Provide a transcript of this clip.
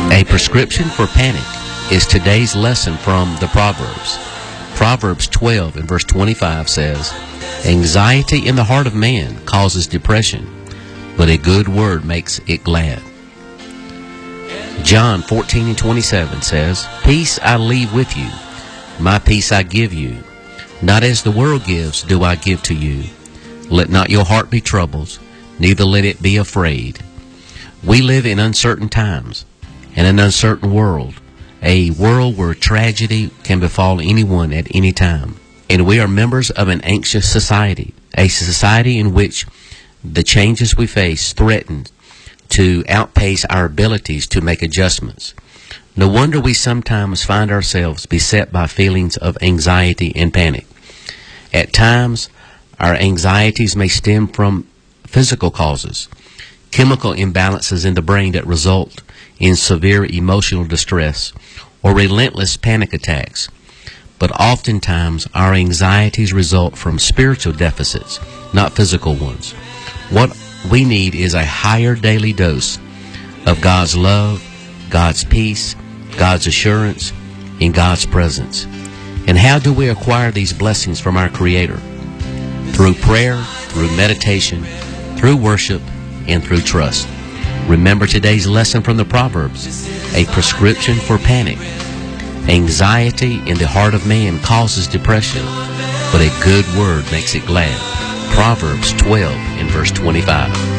A prescription for panic is today's lesson from the Proverbs. Proverbs 12 and verse 25 says, "Anxiety in the heart of man causes depression, but a good word makes it glad." John 14 and 27 says, "Peace I leave with you, my peace I give you. Not as the world gives do I give to you. Let not your heart be troubled, neither let it be afraid." We live in uncertain times, in an uncertain world, a world where tragedy can befall anyone at any time. And we are members of an anxious society, a society in which the changes we face threaten to outpace our abilities to make adjustments. No wonder we sometimes find ourselves beset by feelings of anxiety and panic. At times, our anxieties may stem from physical causes, chemical imbalances in the brain that result in severe emotional distress, or relentless panic attacks. But oftentimes, our anxieties result from spiritual deficits, not physical ones. What we need is a higher daily dose of God's love, God's peace, God's assurance, and God's presence. And how do we acquire these blessings from our Creator? Through prayer, through meditation, through worship, and through trust. Remember today's lesson from the Proverbs, a prescription for panic. Anxiety in the heart of man causes depression, but a good word makes it glad. Proverbs 12 and verse 25.